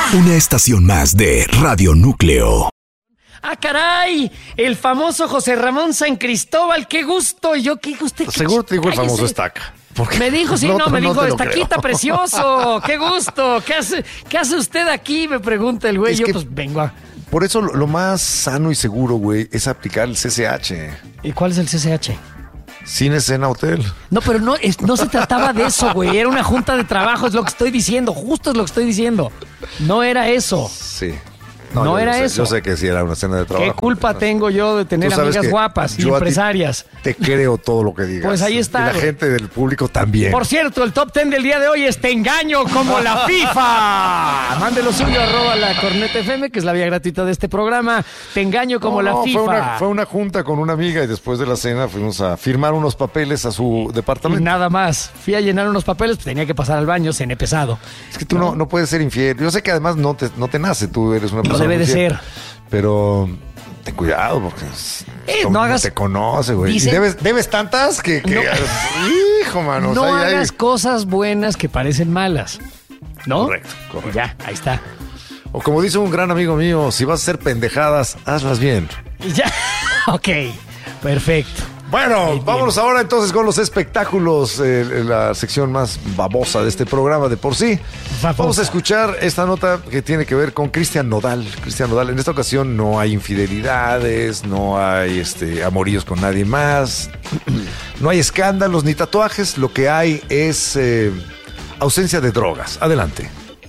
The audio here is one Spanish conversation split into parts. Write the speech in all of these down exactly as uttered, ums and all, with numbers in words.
Una estación más de Radio Núcleo. ¡Ah, caray! El famoso José Ramón San Cristóbal, qué gusto. Yo, qué gusto. Seguro te dijo el famoso Estaca. Me dijo, sí, no, no me no dijo, te lo Estaquita creo. precioso. Qué gusto. ¿Qué hace, qué hace usted aquí? Me pregunta el güey. Es Yo, que pues, vengo a... Por eso lo, lo más sano y seguro, güey, es aplicar el C C H. ¿Y cuál es el C C H? Cine, cena, hotel. No, pero no, es, no se trataba de eso, güey. Era una junta de trabajo, es lo que estoy diciendo. Justo es lo que estoy diciendo. No era eso. Sí. No yo era sé, eso. Yo sé que sí era una cena de trabajo. ¿Qué culpa No, tengo yo de tener tú sabes amigas que guapas y yo a ti empresarias? Te creo todo lo que digas. Pues ahí está, Y la güey. gente del público también. Por cierto, el top ten del día de hoy es Te engaño como la FIFA. Mande lo suyo, arroba la Corneta F M, que es la vía gratuita de este programa. Te engaño como No, la no, FIFA. Fue una, fue una junta con una amiga y después de la cena fuimos a firmar unos papeles a su Y departamento. nada más. Fui a llenar unos papeles, pues tenía que pasar al baño, cené pesado. Es que tú no, no puedes ser infiel. Yo sé que además no te, no te nace, tú eres una No persona debe de infiel. ser. Pero ten cuidado porque es- Eh, como no hagas- te conoce, güey. Dice- Y debes, debes tantas que, que No. hijo, mano. No o sea, ahí- hagas cosas buenas que parecen malas. ¿No? Correcto, correcto. Ya, ahí está. O como dice un gran amigo mío, si vas a hacer pendejadas, hazlas bien. Y ya. Ok, perfecto. Bueno, vámonos ahora entonces con los espectáculos, eh, la sección más babosa de este programa de por sí. Babosa. Vamos a escuchar esta nota que tiene que ver con Cristian Nodal. Cristian Nodal, en esta ocasión no hay infidelidades, no hay este, amoríos con nadie más, no hay escándalos ni tatuajes, lo que hay es eh, ausencia de drogas. Adelante.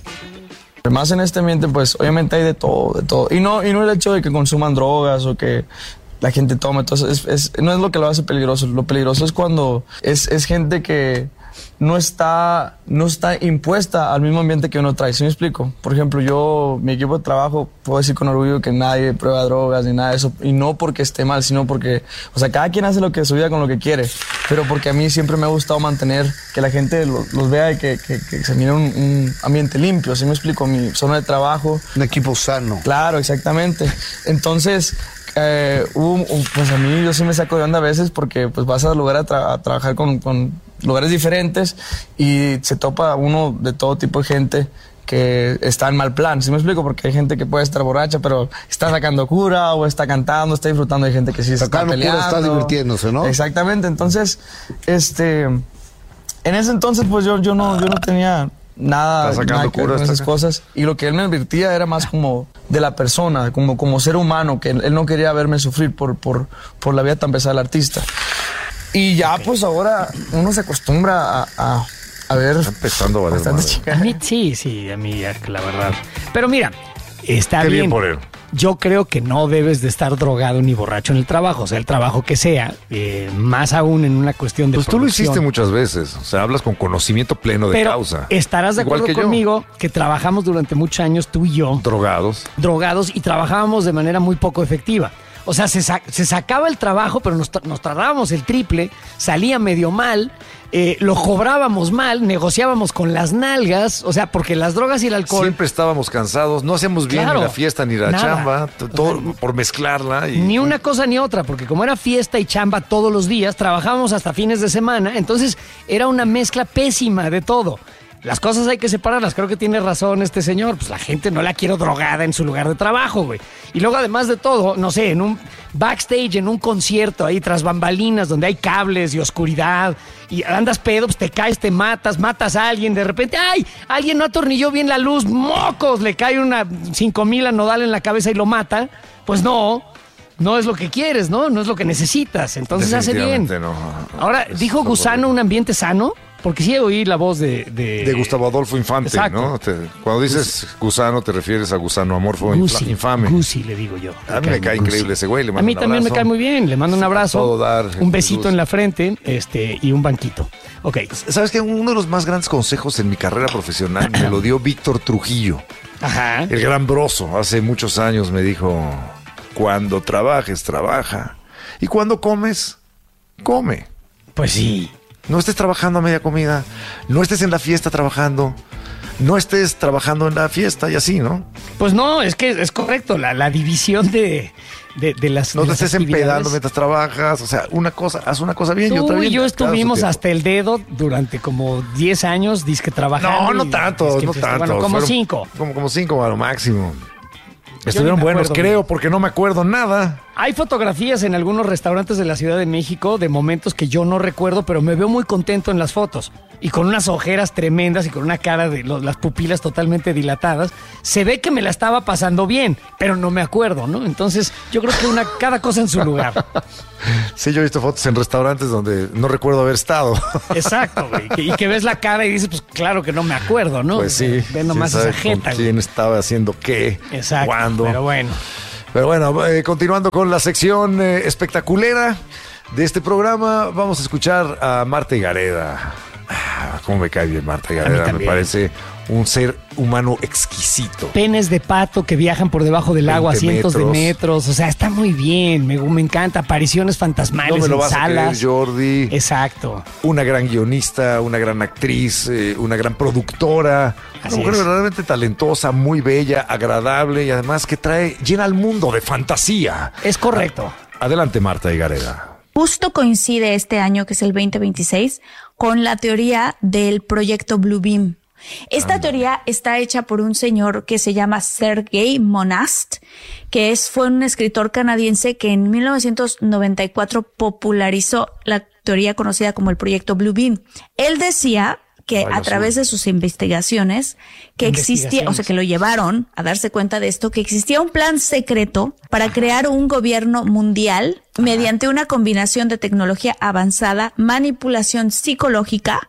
Más en este ambiente, pues obviamente hay de todo, de todo. Y no, y no el hecho de que consuman drogas o que la gente tome, entonces es, es, no es lo que lo hace peligroso. Lo peligroso es cuando es, es gente que no está, no está impuesta al mismo ambiente que uno trae. ¿Sí me explico? Por ejemplo, yo, mi equipo de trabajo, puedo decir con orgullo que nadie prueba drogas ni nada de eso. Y no porque esté mal, sino porque, o sea, cada quien hace lo que su vida con lo que quiere. Pero porque a mí siempre me ha gustado mantener que la gente lo- los vea y que, que, que se mire un, un ambiente limpio. ¿Sí me explico? Mi zona de trabajo. Un equipo sano. Claro, exactamente. Entonces, eh, hubo, un- pues a mí yo sí me saco de onda a veces porque pues vas a lugar a, tra- a trabajar con, con lugares diferentes y se topa uno de todo tipo de gente que está en mal plan. ¿Sí me explico? Porque hay gente que puede estar borracha, pero está sacando cura o está cantando, está disfrutando. Hay gente que sí se está Sacando cura, peleando. está divirtiéndose, ¿no? Exactamente. Entonces, este, en ese entonces pues yo, yo no, yo no tenía nada, Está sacando nada que ver cura, con está esas acá. cosas. Y lo que él me advertía era más como de la persona, como, como ser humano, que él, él no quería verme sufrir por, por, por la vida tan pesada del artista. Y ya pues ahora uno se acostumbra a, a, a ver Está empezando a valer bastantes madre. chicas. A mí sí, sí, a mí ya, la verdad. Pero mira, está Qué bien. bien por él. Yo creo que no debes de estar drogado ni borracho en el trabajo, o sea, el trabajo que sea, eh, más aún en una cuestión de Pues tú lo producción. hiciste muchas veces. O sea, hablas con conocimiento pleno de Pero causa. estarás de Igual acuerdo que yo. conmigo que trabajamos durante muchos años, tú y yo, Drogados. drogados, y trabajábamos de manera muy poco efectiva. O sea, se, sa- se sacaba el trabajo, pero nos, tra- nos tardábamos el triple, salía medio mal, eh, lo cobrábamos mal, negociábamos con las nalgas, o sea, porque las drogas y el alcohol... Siempre estábamos cansados, no hacíamos bien Claro. ni la fiesta ni la Nada. chamba, t- todo por mezclarla. Y, Ni una cosa ni otra, porque como era fiesta y chamba todos los días, trabajábamos hasta fines de semana, entonces era una mezcla pésima de todo. Las cosas hay que separarlas, creo que tiene razón este señor, pues la gente no la quiero drogada en su lugar de trabajo, güey. Y luego además de todo, no sé, en un backstage, en un concierto ahí tras bambalinas donde hay cables y oscuridad y andas pedo, pues te caes, te matas, matas a alguien, de repente, ¡ay! Alguien no atornilló bien la luz, ¡mocos! Le cae una cinco mil a Nodal en la cabeza y lo mata, pues no. No es lo que quieres, ¿no? No es lo que necesitas. Entonces hace bien. Definitivamente no. Ahora, Es ¿dijo lo Gusano correcto. un ambiente sano? Porque sí oí la voz de... De, De Gustavo Adolfo Infante, Exacto. ¿no? Te- cuando dices gusano te refieres a gusano amorfo Gusi, infame. Gusi, le digo yo. A mí me cae Gusi. increíble ese güey, le A mando mí un también me abrazo. cae muy bien. Le mando un abrazo, A todo dar, un besito Jesús. en la frente este, y un banquito. Ok. ¿Sabes qué? Uno de los más grandes consejos en mi carrera profesional me lo dio Víctor Trujillo, Ajá. el gran broso. Hace muchos años me dijo, cuando trabajes, trabaja. Y cuando comes, come. Pues sí. No estés trabajando a media comida, no estés en la fiesta trabajando, no estés trabajando en la fiesta y así, ¿no? Pues no, es que es correcto, la, la división de, de, de las No de te las estés actividades. empedando mientras trabajas. O sea, una cosa, haz una cosa bien y Tú otra bien. y yo Cada estuvimos su tiempo. hasta el dedo durante como diez años, disque trabajando. No, no y tanto, disque no festejando. tanto. Bueno, como Fueron cinco. Como, como cinco a lo máximo. Estuvieron me buenos, acuerdo creo, bien. porque no me acuerdo nada. Hay fotografías en algunos restaurantes de la Ciudad de México de momentos que yo no recuerdo, pero me veo muy contento en las fotos. Y con unas ojeras tremendas y con una cara de lo- las pupilas totalmente dilatadas. Se ve que me la estaba pasando bien, pero no me acuerdo, ¿no? Entonces, yo creo que una, cada cosa en su lugar. Sí, yo he visto fotos en restaurantes donde no recuerdo haber estado. Exacto, güey. Que- Y que ves la cara y dices, pues claro que no me acuerdo, ¿no? Pues sí. Ve nomás quién esa sabe con jeta, güey. quién estaba haciendo qué, Exacto. cuándo. Pero bueno. Pero bueno, eh, continuando con la sección eh, espectaculera de este programa, vamos a escuchar a Marta Gareda. Ah, cómo me cae bien Marta Gareda, me también. parece un ser humano exquisito. Penes de pato que viajan por debajo del agua a veinte cientos metros. de metros. O sea, está muy bien. Me, me encanta. Apariciones fantasmales No me lo en vas a creer, salas. Jordi. Exacto. Una gran guionista, una gran actriz, eh, una gran productora. Así Una mujer es. verdaderamente talentosa, muy bella, agradable y además que trae, llena al mundo de fantasía. Es correcto. Adelante, Marta Gareda. Justo coincide este año, que es el veinte veintiséis, con la teoría del proyecto Bluebeam. Esta teoría está hecha por un señor que se llama Sergei Monast, que es, fue un escritor canadiense que en mil novecientos noventa y cuatro popularizó la teoría conocida como el proyecto Bluebeam. Él decía que Rayo a través azul. de sus investigaciones, que existía, o sea, que lo llevaron a darse cuenta de esto, que existía un plan secreto para crear un gobierno mundial mediante una combinación de tecnología avanzada, manipulación psicológica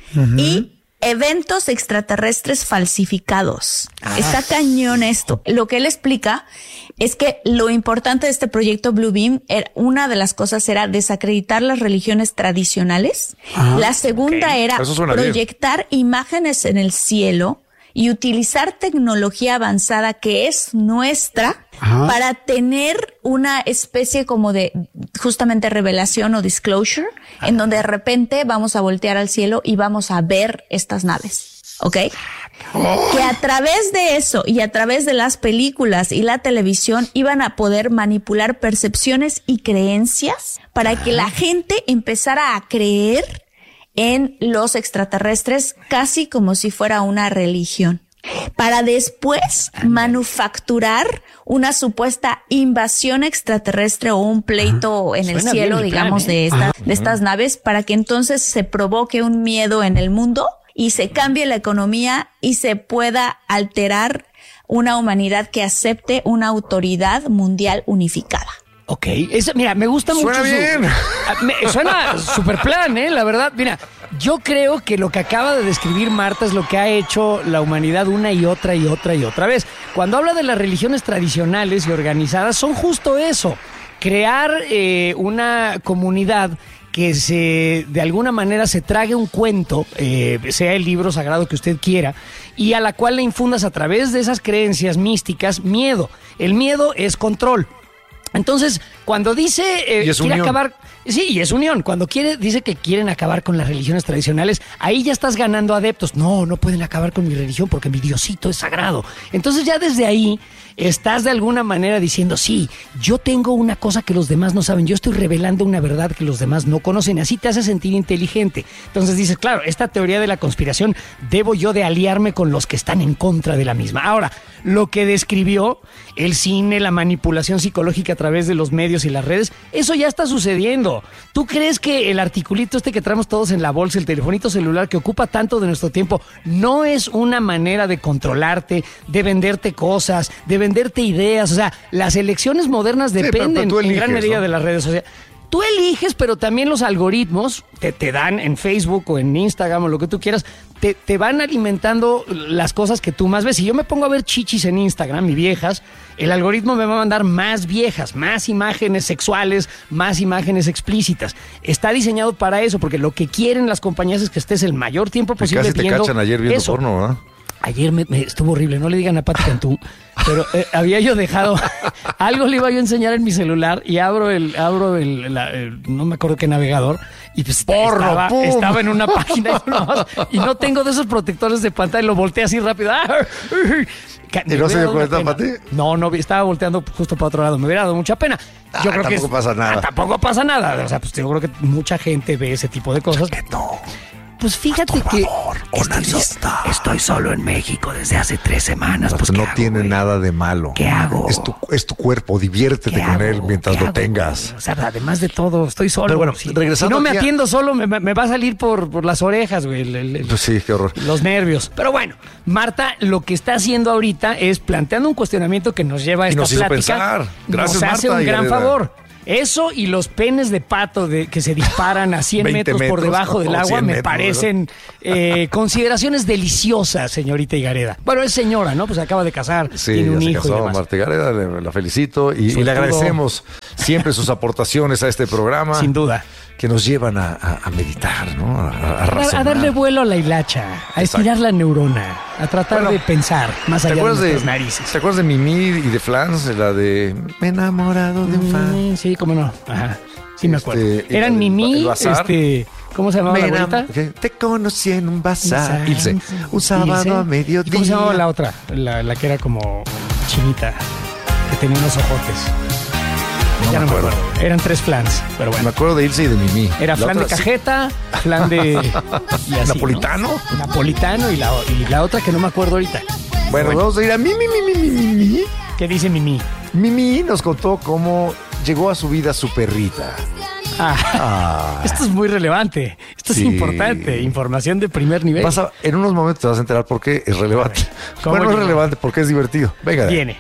y eventos extraterrestres falsificados. Está cañón esto. Lo que él explica es que lo importante de este proyecto Bluebeam, era, una de las cosas era desacreditar las religiones tradicionales. La segunda ok. era Eso suena bien. proyectar imágenes en el cielo y utilizar tecnología avanzada que es nuestra para tener una especie como de justamente revelación o disclosure, en donde de repente vamos a voltear al cielo y vamos a ver estas naves. ¿Ok? Que a través de eso y a través de las películas y la televisión iban a poder manipular percepciones y creencias para que la gente empezara a creer en los extraterrestres casi como si fuera una religión, para después manufacturar una supuesta invasión extraterrestre o un pleito en el Suena cielo, bien el plan, digamos, ¿eh? de, esta- de estas naves, para que entonces se provoque un miedo en el mundo y se cambie la economía y se pueda alterar una humanidad que acepte una autoridad mundial unificada. Ok, Esa- mira, me gusta mucho. Suena su- bien. Ah, me- suena super plan, ¿eh? La verdad, mira, yo creo que lo que acaba de describir Marta es lo que ha hecho la humanidad una y otra y otra y otra vez. Cuando habla de las religiones tradicionales y organizadas, son justo eso, crear eh, una comunidad que se, de alguna manera se trague un cuento, eh, sea el libro sagrado que usted quiera, y a la cual le infundas a través de esas creencias místicas miedo. El miedo es control. Entonces, cuando dice eh, Y es quiere unión. acabar, sí, y es unión. Cuando quiere, dice que quieren acabar con las religiones tradicionales, ahí ya estás ganando adeptos. No, no pueden acabar con mi religión porque mi Diosito es sagrado. Entonces ya desde ahí estás de alguna manera diciendo, sí, yo tengo una cosa que los demás no saben, yo estoy revelando una verdad que los demás no conocen, así te hace sentir inteligente. Entonces dices, claro, esta teoría de la conspiración, debo yo de aliarme con los que están en contra de la misma. Ahora, lo que describió el cine, la manipulación psicológica a través de los medios y las redes, eso ya está sucediendo. ¿Tú crees que el articulito este que traemos todos en la bolsa, el telefonito celular que ocupa tanto de nuestro tiempo, no es una manera de controlarte, de venderte cosas, de venderte ideas? O sea, las elecciones modernas pero- pero dependen tú en gran eliges, medida ¿no? de las redes sociales. Tú eliges, pero también los algoritmos te, te dan en Facebook o en Instagram o lo que tú quieras, te, te van alimentando las cosas que tú más ves. Si yo me pongo a ver chichis en Instagram y viejas, el algoritmo me va a mandar más viejas, más imágenes sexuales, más imágenes explícitas. Está diseñado para eso, porque lo que quieren las compañías es que estés el mayor tiempo Que posible casi te viendo cachan ayer viendo eso. porno, ¿verdad? Ayer me, me estuvo horrible, no le digan a Pati Cantú, pero eh, había yo dejado, algo le iba yo a enseñar en mi celular y abro el, abro el, la, el no me acuerdo qué navegador, y pues Porro, estaba, ¡pum! estaba en una página y no, y no tengo de esos protectores de pantalla, lo volteé así rápido. ¿Y no se dio cuenta, Pati? No, no, estaba volteando justo para otro lado, me hubiera dado mucha pena. Yo Ah, creo que tampoco pasa nada. Ah, tampoco pasa nada, o sea, pues yo creo que mucha gente ve ese tipo de cosas. Que no. Pues fíjate que estoy, so- lista. estoy solo en México desde hace tres semanas. Pues, Pues no ¿qué hago, tiene güey? nada de malo. ¿Qué hago? Es tu, es tu cuerpo, diviértete ¿Qué con hago? él mientras ¿Qué lo hago, tengas. güey? O sea, además de todo, estoy solo. Pero bueno, si, regresando si no me aquí a- atiendo solo, me, me va a salir por, por las orejas, güey. el- el- el- Pues sí, qué horror. los nervios. Pero bueno, Marta lo que está haciendo ahorita es planteando un cuestionamiento que nos lleva a Y esta nos hizo plática. pensar. Gracias, nos hace Marta un gran Gareda. favor. Eso y los penes de pato de, que se disparan a cien veinte metros, por metros, debajo del o agua cien me metros, parecen eh, consideraciones deliciosas, señorita Higareda. Bueno, es señora, ¿no? Pues se acaba de casar, Sí, tiene ya un se hijo y casó, demás. Marta Gareda, le- la felicito y, y le Sobre todo- agradecemos siempre sus aportaciones a este programa. Sin duda. Que nos llevan a, a- a meditar, ¿no? A, a A, razonar. a darle vuelo a la hilacha, a estirar la neurona, a tratar Bueno, de pensar más ¿Te allá de acuerdas de, nuestras narices. ¿Te acuerdas de Mimi y de Flans? La de Me he enamorado de un fan. Mm, sí, cómo no. Ajá. Sí me acuerdo. Este, y Eran el- Mimi, el bazar. este, ¿cómo se llamaba Me la enam- abuelita? ¿Qué? Te conocí en un bazar. Ilse. Un Ilse. sábado a ¿Y mediodía. ¿Cómo se llamaba la otra? La, la que era como chinita, que tenía unos ojotes. No ya me no me acuerdo. acuerdo. Eran tres flans, pero Me bueno. acuerdo de Ilse y de Mimi. Era La flan de otra, sí. cajeta, flan de... y así, ¿Napolitano? ¿no? Napolitano y la, y la otra que no me acuerdo ahorita. Bueno, vamos a ir a Mimi, Mimi, Mimi, Mimi. ¿Qué dice Mimi? Mimi nos contó cómo llegó a su vida su perrita. Ah, Ah. esto es muy relevante. Esto Sí. es importante. Información de primer nivel. Vas a- en unos momentos te vas a enterar por qué es relevante. ¿cómo Bueno, no es llegó? relevante porque es divertido. Venga. Viene.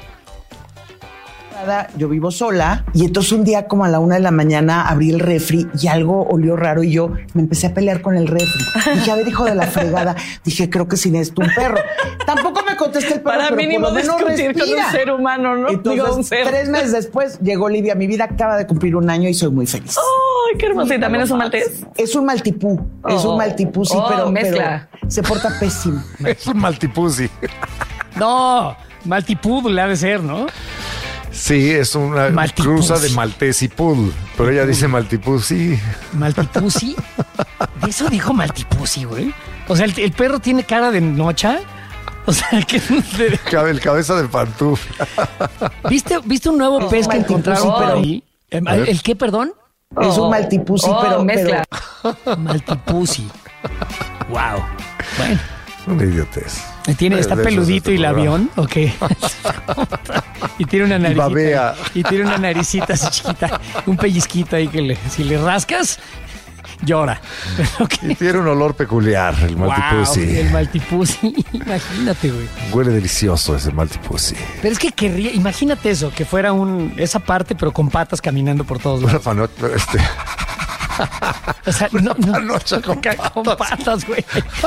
Yo vivo sola y entonces un día como a la una de la mañana abrí el refri y algo olió raro y yo me empecé a pelear con el refri. Dije, a ver, hijo de la fregada. Dije, creo que sí necesito un perro. Tampoco me contesté el perro, Para pero mínimo por lo menos discutir con respira. un ser humano, ¿no? Entonces, Digo, un ser. tres meses después llegó Olivia. Mi vida acaba de cumplir un año y soy muy feliz. Ay, qué hermoso. ¿Y también es un maltés? Es un maltipú. Es Oh. un maltipú, sí, Oh, pero, mezcla. pero se porta pésimo. Es un maltipusi. No, Maltipoodle ha de ser, ¿no? Sí, es una Maltipus. cruza de maltés y poodle. Pero ella dice maltipusi. Maltipusi. ¿De eso dijo Maltipusi, güey? O sea, el, el perro tiene cara de nocha. O sea, que de- Cabe el cabeza de pantufla. ¿viste, ¿viste un nuevo pez que Maltipusi, encontraron por pero- ahí? Eh, A ver. ¿El qué, perdón? Es un Oh. maltipú, sí, Oh, pero, mezcla. pero Maltipusi. Wow. Bueno, Una idiotez. tiene, De- está de eso es peludito este y programa. labión, ¿o qué? Y tiene una Y naricita. babea. Y tiene una naricita así chiquita. Un pellizquito ahí que le, si le rascas, llora. Pero que- Y tiene un olor peculiar, el Wow, maltipusi. el Maltipusi. Imagínate, güey. Huele delicioso ese maltipusi. Pero es que querría, imagínate eso, que fuera un esa parte, pero con patas caminando por todos lados. Una fano- este, O sea, no, no, panocha con con patas, güey.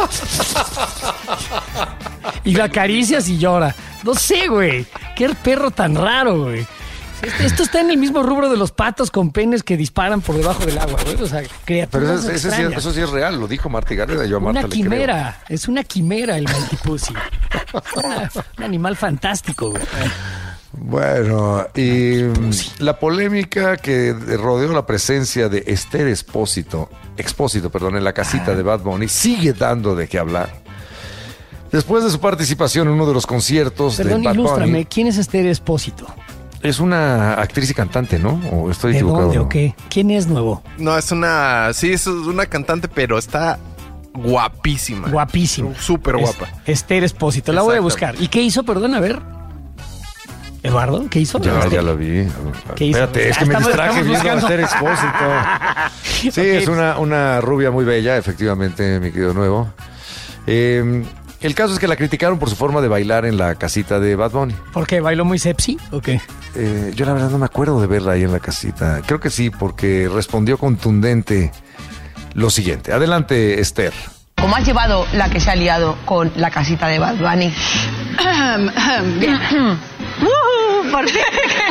Y lo acaricias y llora. No sé, güey. Qué perro tan raro, güey. Este- Esto está en el mismo rubro de los patos con penes que disparan por debajo del agua, güey. O sea, Pero criaturas ese- ese sí es- extrañas. eso sí es real, lo dijo Marta Gareda. Yo a Marta Una le creo. quimera, es una quimera el Maltipusi. Una- un animal fantástico, güey. Bueno, y mm, la polémica que rodeó la presencia de Esther Expósito, Expósito, perdón, en la casita de Bad Bunny sigue dando de qué hablar. Después de su participación en uno de los conciertos Perdón, de Bad ilústrame, Bunny, ¿quién es Esther Expósito? es una actriz y cantante, ¿no? ¿O estoy ¿De equivocado? dónde o qué? ¿Quién es nuevo? No, es una. Sí, es una cantante, pero está guapísima. Guapísima. Súper Es- guapa. Esther Expósito, la voy a Exactamente. buscar. ¿Y qué hizo? Perdón, a ver. Eduardo, ¿qué hizo? Ya, Este- ya la vi. ¿Qué hizo? Espérate, es Ah, que me estamos- distraje estamos viendo a buscando. Esther Expósito. Sí, Ok. es una, una rubia muy bella, efectivamente, mi querido nuevo. Eh, el caso es que la criticaron por su forma de bailar en la casita de Bad Bunny. ¿Por qué? ¿Bailó muy sepsi o qué? Eh, yo la verdad no me acuerdo de verla ahí en la casita. Creo que sí, porque respondió contundente lo siguiente. Adelante, Esther. ¿Cómo has llevado la que se ha liado con la casita de Bad Bunny? Bien. Uh, ¿Por qué?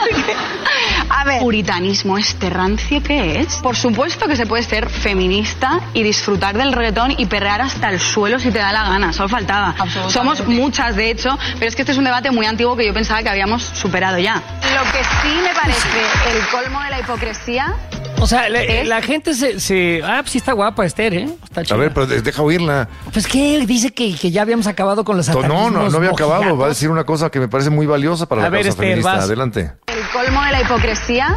A ver, ¿puritanismo este rancio qué es? Por supuesto que se puede ser feminista y disfrutar del reggaetón y perrear hasta el suelo si te da la gana, solo faltaba. Somos muchas, de hecho, pero es que este es un debate muy antiguo que yo pensaba que habíamos superado ya. Lo que sí me parece el colmo de la hipocresía... O sea, la, la gente se, se... Ah, pues sí está guapa Esther, ¿eh? Está chida. A ver, pero deja oírla. Pues que dice que, que ya habíamos acabado con los No, satanismos no, no había acabado. mojigatos. Va a decir una cosa que me parece muy valiosa para A la ver, causa Esther, feminista. vas. Adelante. El colmo de la hipocresía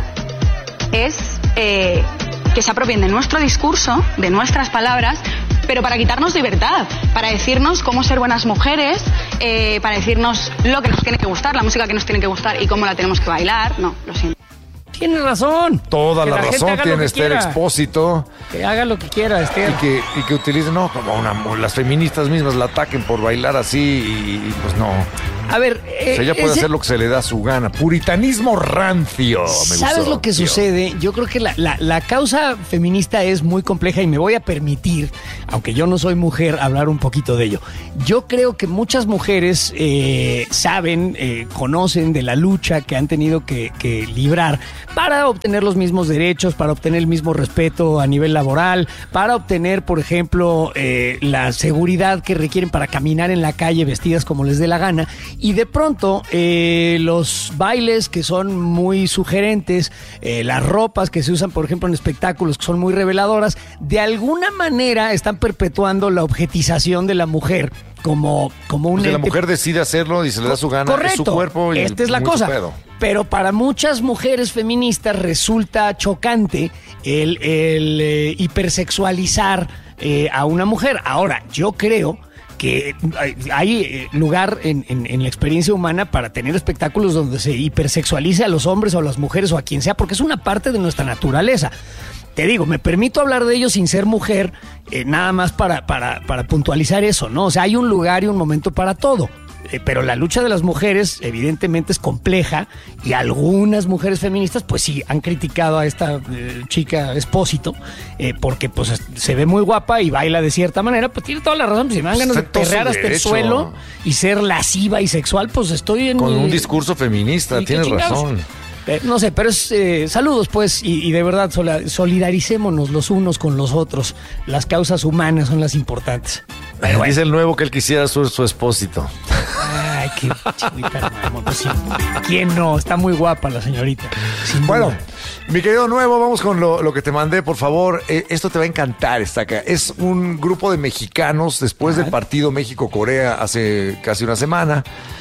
es eh, que se apropien de nuestro discurso, de nuestras palabras, pero para quitarnos libertad, para decirnos cómo ser buenas mujeres, eh, para decirnos lo que nos tiene que gustar, la música que nos tiene que gustar y cómo la tenemos que bailar. No, lo siento. Tienes razón. Toda Que la, la gente razón haga lo tiene que Esther quiera. Expósito. Que haga lo que quiera, Esther. Y que, y que utilicen, no, como una, las feministas mismas la ataquen por bailar así y, y pues no. A ver, eh, O sea, ella puede ese- hacer lo que se le da su gana. Puritanismo rancio. Me ¿Sabes gustó, lo que tío. sucede? Yo creo que la, la- la causa feminista es muy compleja y me voy a permitir, aunque yo no soy mujer, hablar un poquito de ello. Yo creo que muchas mujeres eh, saben, eh, conocen de la lucha que han tenido que, que librar para obtener los mismos derechos, para obtener el mismo respeto a nivel laboral, para obtener, por ejemplo, eh, la seguridad que requieren para caminar en la calle vestidas como les dé la gana. Y de pronto, eh, los bailes que son muy sugerentes, eh, las ropas que se usan, por ejemplo, en espectáculos que son muy reveladoras, de alguna manera están perpetuando la objetización de la mujer como, como un Porque la ente- mujer decide hacerlo y se le da su gana. Correcto. Es su cuerpo y Esta es la muy su cosa. pedo. Pero para muchas mujeres feministas resulta chocante el, el eh, hipersexualizar eh, a una mujer. Ahora, yo creo que hay, hay eh, lugar en, en- en la experiencia humana para tener espectáculos donde se hipersexualice a los hombres o a las mujeres o a quien sea, porque es una parte de nuestra naturaleza. Te digo, me permito hablar de ello sin ser mujer, eh, nada más para, para, para puntualizar eso, ¿no? O sea, hay un lugar y un momento para todo. Eh, pero la lucha de las mujeres evidentemente es compleja y algunas mujeres feministas pues sí han criticado a esta eh, chica Expósito eh, porque pues es- se ve muy guapa y baila de cierta manera, pues tiene toda la razón. Pues, si me dan ganas Está de en todo su perrear hasta el derecho. suelo y ser lasciva y sexual, pues estoy en Con mi- un discurso feminista, ¿Y qué tienes chingados? razón. Eh, no sé, pero es eh, saludos pues y, y de verdad sola- solidaricémonos los unos con los otros. Las causas humanas son las importantes. Pero bueno. Dice el nuevo que él quisiera su, su Expósito. Ay, qué chihuita, mamón. Pues sí. ¿Quién no? Está muy guapa la señorita. Sin Bueno, duda. mi querido nuevo, vamos con lo, lo que te mandé, por favor. Eh, esto te va a encantar, está acá. Es un grupo de mexicanos después del partido México-Corea hace casi una semana.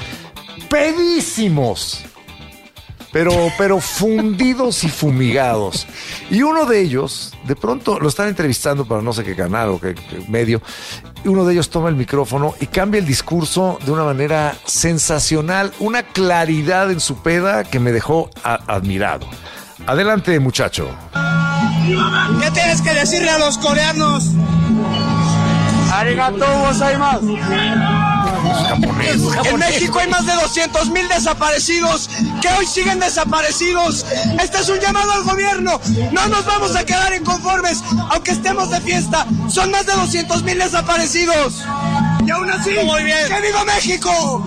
Pedísimos. Pero, pero fundidos y fumigados. Y uno de ellos, de pronto lo están entrevistando para no sé qué canal o qué, qué medio. Y uno de ellos toma el micrófono y cambia el discurso de una manera sensacional, una claridad en su peda que me dejó a- admirado. Adelante, muchacho. ¿Qué tienes que decirle a los coreanos? Arigato gozaimasu. En México hay más de doscientos mil desaparecidos que hoy siguen desaparecidos. Este es un llamado al gobierno. No nos vamos a quedar inconformes, aunque estemos de fiesta. Son más de doscientos mil desaparecidos. Y aún así, muy bien. ¡Que viva México!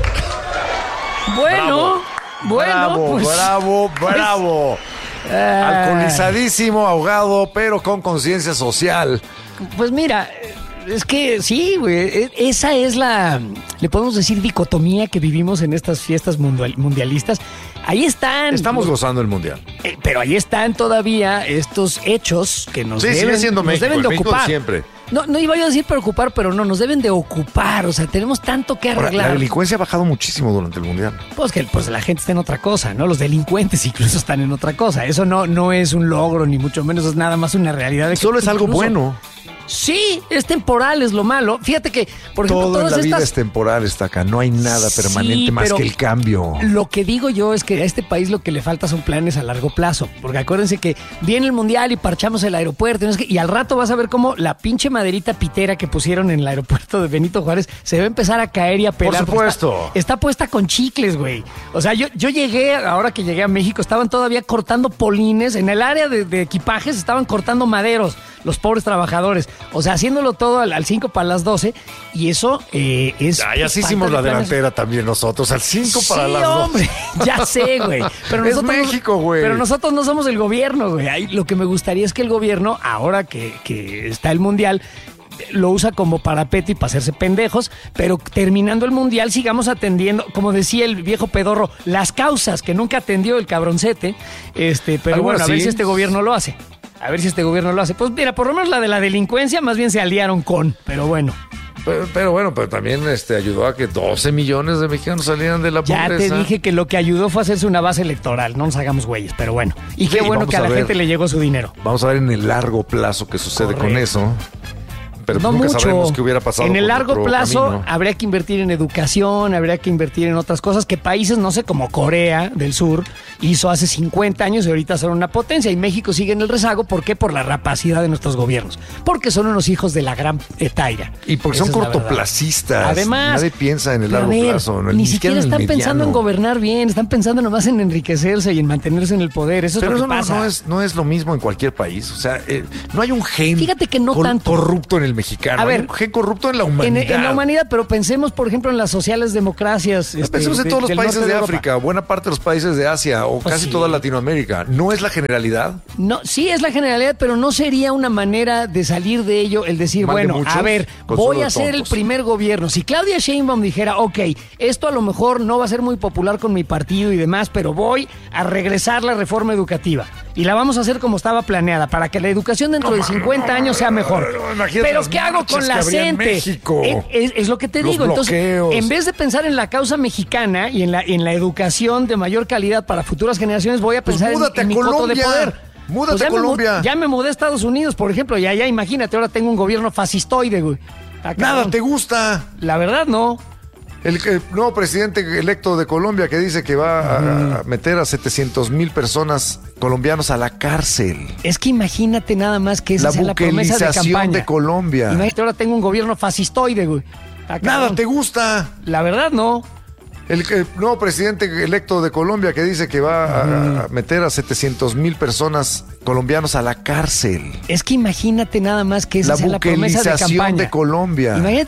Bueno, bueno, bravo, pues, bravo, bravo. ah, Alcoholizadísimo, ahogado, pero con conciencia social. Pues mira, es que sí, güey, e- esa es la, le podemos decir, dicotomía que vivimos en estas fiestas mundial- mundialistas. Ahí están. Estamos gozando el mundial. Eh, pero ahí están todavía estos hechos que nos Sí, sigue deben, siendo nos México, deben de el México de ocupar. siempre. No, no iba yo a decir preocupar, pero no, nos deben de ocupar. O sea, tenemos tanto que Ahora, arreglar. la delincuencia ha bajado muchísimo durante el mundial. Pues que pues la gente está en otra cosa, ¿no? Los delincuentes incluso están en otra cosa. Eso no, no es un logro, ni mucho menos es nada más una realidad. De que Solo es algo incluso- bueno. Sí, es temporal, es lo malo. Fíjate que, por ejemplo, Todo en todas la vida estas... es temporal, está acá. No hay nada Sí, permanente más pero que el cambio. Lo que digo yo es que a este país lo que le falta son planes a largo plazo. Porque acuérdense que viene el mundial y parchamos el aeropuerto. Y, no sé qué, y al rato vas a ver cómo la pinche maderita pitera que pusieron en el aeropuerto de Benito Juárez se va a empezar a caer y a pelar. Por porque supuesto. Está, está puesta con chicles, güey. O sea, yo, yo llegué, ahora que llegué a México, estaban todavía cortando polines. En el área de, de equipajes estaban cortando maderos. los pobres trabajadores. O sea, haciéndolo todo al cinco para las doce y eso eh, es... Ya, ya sí hicimos la delantera también nosotros, al cinco para sí, las doce. hombre, ya sé, güey. Pero es nosotros, México, güey. Pero nosotros no somos el gobierno, güey. Ahí lo que me gustaría es que el gobierno, ahora que, que está el Mundial, lo usa como parapeto y para hacerse pendejos, pero terminando el Mundial sigamos atendiendo, como decía el viejo pedorro, las causas que nunca atendió el cabroncete, este, pero bueno, a ver si este gobierno lo hace. A ver si este gobierno lo hace. Pues mira, por lo menos la de la delincuencia más bien se aliaron con, pero bueno. Pero, pero bueno, pero también este, ayudó a que doce millones de mexicanos salieran de la pobreza. Ya te dije que lo que ayudó fue hacerse una base electoral, no nos hagamos güeyes, pero bueno. Y qué Sí, bueno vamos que a, a la ver. gente le llegó su dinero. Vamos a ver en el largo plazo qué sucede Correcto. con eso. Pero No nunca mucho. sabremos qué hubiera pasado. En el con largo otro plazo camino. habría que invertir en educación, habría que invertir en otras cosas que países, no sé, como Corea del Sur hizo hace cincuenta años y ahorita son una potencia. Y México sigue en el rezago. ¿Por qué? Por la rapacidad de nuestros gobiernos. Porque son unos hijos de la gran etaira. Y porque Esa son es la verdad. cortoplacistas. Además, nadie piensa en el pero largo a ver, plazo. No, ni siquiera en el están pensando en mediano. gobernar bien, están pensando nomás en enriquecerse y en mantenerse en el poder. Eso Pero es lo eso que no, pasa. no es, no es lo mismo en cualquier país. O sea, eh, no hay un gen Fíjate que no cor- tanto. corrupto en el mexicano. A ver, hay un gen corrupto en la En, humanidad. en la humanidad, pero pensemos, por ejemplo, en las sociales democracias. este, Pensemos en de- todos los del países norte de, Europa. África, buena parte de los países de Asia o Pues casi sí. toda Latinoamérica. ¿No es la generalidad? No, sí es la generalidad, pero no sería una manera de salir de ello el decir, Mal de bueno, muchos, a ver, consuelo voy a de ser el tontos. primer gobierno. Si Claudia Sheinbaum dijera, ok, esto a lo mejor no va a ser muy popular con mi partido y demás, pero voy a regresar la reforma educativa y la vamos a hacer como estaba planeada, para que la educación dentro de cincuenta años sea mejor. imagínate Pero las ¿qué hago marchas con la que habría en gente? México. Es, es- es lo que te Los digo. Entonces, bloqueos. en vez de pensar en la causa mexicana y en la, en la educación de mayor calidad para futuras generaciones, voy a Pues pensar en- múdate en, a mi coto de Colombia. poder. Múdate ya a me mu- Colombia. ya me mudé a Estados Unidos, por ejemplo, y allá, imagínate, ahora tengo un gobierno fascistoide, güey. Está Nada cabrón. te gusta. La verdad, no. El, el nuevo presidente electo de Colombia que dice que va a, a meter a setecientos mil personas colombianos a la cárcel. Es que imagínate nada más que esa La sea la promesa de buquelización campaña. de Colombia. Imagínate, ahora tengo un gobierno fascistoide, güey. Está Nada cabrón. te gusta. La verdad, no. El, el nuevo presidente electo de Colombia que dice que va a, a meter a setecientos mil personas colombianos a la cárcel. Es que imagínate nada más que esa La sea la promesa de buquelización campaña. de Colombia. Imagínate